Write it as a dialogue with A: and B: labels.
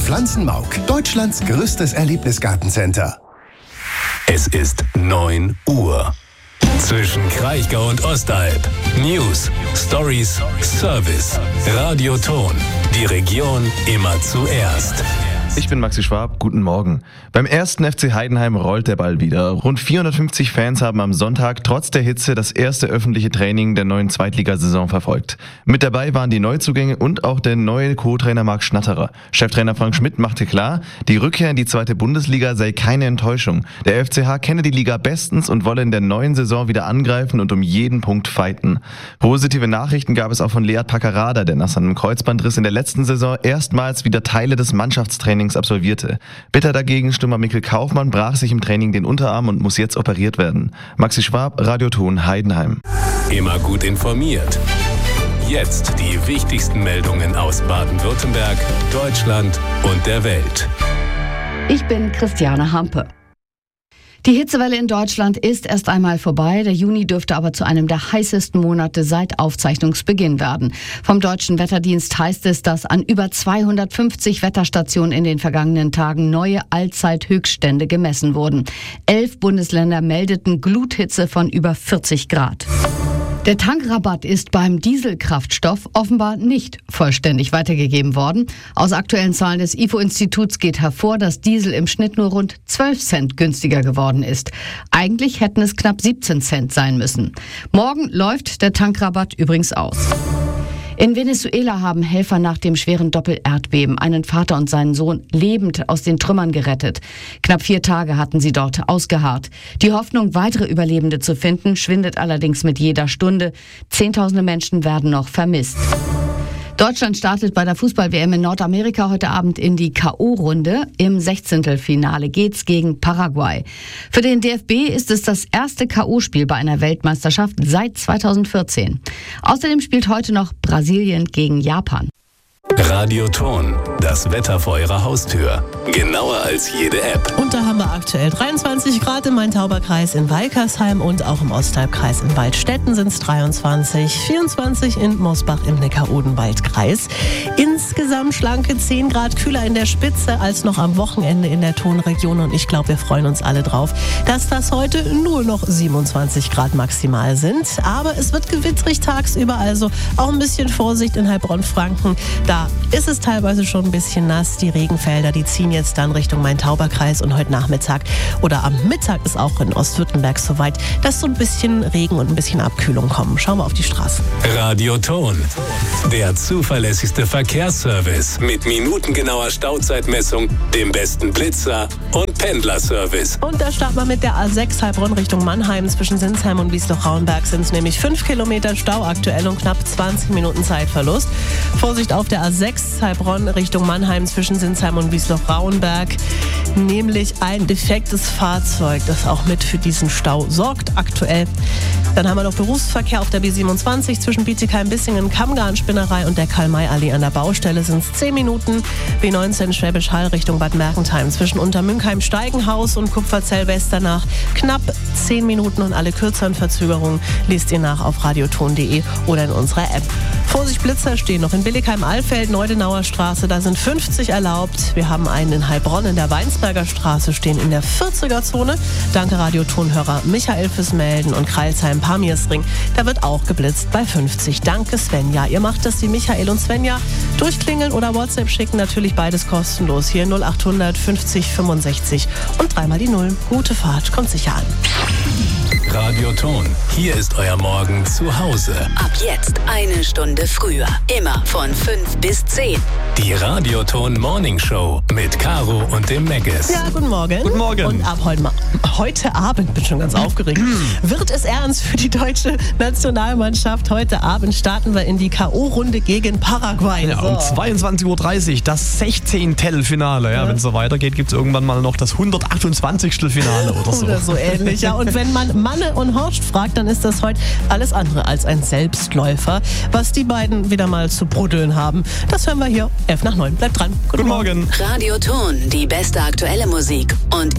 A: Pflanzenmauk, Deutschlands größtes Erlebnisgartencenter.
B: Es ist 9 Uhr. Zwischen Kraichgau und Ostalb. News, Stories, Service. Radioton. Die Region immer zuerst.
C: Ich bin Maxi Schwab, guten Morgen. Beim 1. FC Heidenheim rollt der Ball wieder. Rund 450 Fans haben am Sonntag trotz der Hitze das erste öffentliche Training der neuen Zweitligasaison verfolgt. Mit dabei waren die Neuzugänge und auch der neue Co-Trainer Marc Schnatterer. Cheftrainer Frank Schmidt machte klar, die Rückkehr in die zweite Bundesliga sei keine Enttäuschung. Der FCH kenne die Liga bestens und wolle in der neuen Saison wieder angreifen und um jeden Punkt fighten. Positive Nachrichten gab es auch von Lead Packerada, der nach seinem Kreuzbandriss in der letzten Saison erstmals wieder Teile des Mannschaftstrainings absolvierte. Bitter dagegen Stürmer Mikkel Kaufmann brach sich im Training den Unterarm und muss jetzt operiert werden. Maxi Schwab, Radioton Heidenheim.
B: Immer gut informiert. Jetzt die wichtigsten Meldungen aus Baden-Württemberg, Deutschland und der Welt.
D: Ich bin Christiane Hampe. Die Hitzewelle in Deutschland ist erst einmal vorbei. Der Juni dürfte aber zu einem der heißesten Monate seit Aufzeichnungsbeginn werden. Vom Deutschen Wetterdienst heißt es, dass an über 250 Wetterstationen in den vergangenen Tagen neue Allzeithöchststände gemessen wurden. 11 Bundesländer meldeten Gluthitze von über 40 Grad. Der Tankrabatt ist beim Dieselkraftstoff offenbar nicht vollständig weitergegeben worden. Aus aktuellen Zahlen des IFO-Instituts geht hervor, dass Diesel im Schnitt nur rund 12 Cent günstiger geworden ist. Eigentlich hätten es knapp 17 Cent sein müssen. Morgen läuft der Tankrabatt übrigens aus. In Venezuela haben Helfer nach dem schweren Doppelerdbeben einen Vater und seinen Sohn lebend aus den Trümmern gerettet. Knapp 4 Tage hatten sie dort ausgeharrt. Die Hoffnung, weitere Überlebende zu finden, schwindet allerdings mit jeder Stunde. Zehntausende Menschen werden noch vermisst. Deutschland startet bei der Fußball-WM in Nordamerika heute Abend in die K.O.-Runde. Im 16. geht's gegen Paraguay. Für den DFB ist es das erste K.O.-Spiel bei einer Weltmeisterschaft seit 2014. Außerdem spielt heute noch Brasilien gegen Japan.
B: Radioton, das Wetter vor Ihrer Haustür. Genauer als jede App.
E: Und da haben wir aktuell 23 Grad im Main-Tauber-Kreis in Walkersheim und auch im Ostalbkreis in Waldstätten sind es 23, 24 in Mosbach im Neckar-Odenwald-Kreis. Insgesamt schlanke 10 Grad kühler in der Spitze als noch am Wochenende in der Tonregion. Und ich glaube, wir freuen uns alle drauf, dass das heute nur noch 27 Grad maximal sind. Aber es wird gewittrig tagsüber, also auch ein bisschen Vorsicht in Heilbronn-Franken. Da ist es teilweise schon ein bisschen nass. Die Regenfelder, die ziehen jetzt dann Richtung Main-Tauber-Kreis und heute Nachmittag oder am Mittag ist auch in Ostwürttemberg soweit, dass so ein bisschen Regen und ein bisschen Abkühlung kommen. Schauen wir auf die Straßen.
B: Radioton, der zuverlässigste Verkehrsservice mit minutengenauer Stauzeitmessung, dem besten Blitzer und Pendlerservice.
E: Und da starten wir mit der A6 Heilbronn Richtung Mannheim. Zwischen Sinsheim und Wiesloch-Rauenberg sind es nämlich 5 Kilometer Stau aktuell und knapp 20 Minuten Zeitverlust. Vorsicht auf der A6 Heilbronn Richtung Mannheim zwischen Sinsheim und Wiesloch-Rauenberg. Nämlich ein defektes Fahrzeug, das auch mit für diesen Stau sorgt aktuell. Dann haben wir noch Berufsverkehr auf der B27 zwischen Bietigheim-Bissingen, Kammgarn-Spinnerei und der Karl-May-Allee an der Baustelle sind es 10 Minuten. B19 Schwäbisch Hall Richtung Bad Mergentheim zwischen Untermünkheim-Steigenhaus und Kupferzell-Westernach knapp 10 Minuten und alle kürzeren Verzögerungen liest ihr nach auf radioton.de oder in unserer App. Vorsicht, Blitzer stehen noch in Billigheim-Alfeld, Neudenauer Straße, da sind 50 erlaubt. Wir haben einen in Heilbronn in der Weinsberger Straße stehen in der 40er-Zone. Danke Radiotonhörer Michael fürs Melden und Kreilsheim-Pamirsring, da wird auch geblitzt bei 50. Danke Svenja. Ihr macht das wie Michael und Svenja. Durchklingeln oder WhatsApp schicken, natürlich beides kostenlos. Hier 0800 50 65 und 3 mal die 0. Gute Fahrt, kommt sicher an.
B: Radioton, hier ist euer Morgen zu Hause.
F: Ab jetzt 1 Stunde früher. Immer von 5 bis 10.
B: Die Radioton Morning Show mit Caro und dem Meggis.
E: Ja, guten Morgen.
C: Guten Morgen.
E: Und ab heute Abend, bin schon ganz aufgeregt, wird es ernst für die deutsche Nationalmannschaft. Heute Abend starten wir in die K.O.-Runde gegen Paraguay.
G: Ja, um 22.30 Uhr das 16. Finale. Ja, wenn es so weitergeht, gibt es irgendwann mal noch das 128. Finale oder so.
E: Oder so ähnlich, ja. Und wenn man Manne und Horst fragt, dann ist das heute alles andere als ein Selbstläufer. Was die beiden wieder mal zu bruddeln haben, das hören wir hier 8:55. Bleibt dran.
G: Guten Morgen.
F: Radioton, die beste aktuelle Musik und